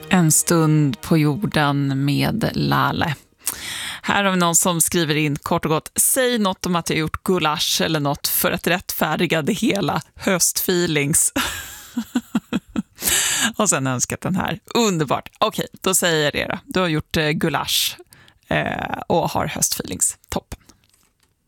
En stund på jorden med Lale. Här har vi någon som skriver in kort och gott: säg något om att jag gjort gulasch eller något för att rättfärdiga det hela. Höstfeelings. Och sen önskat den här. Underbart. Okej, då säger jag det då. Du har gjort gulasch och har höstfeelings.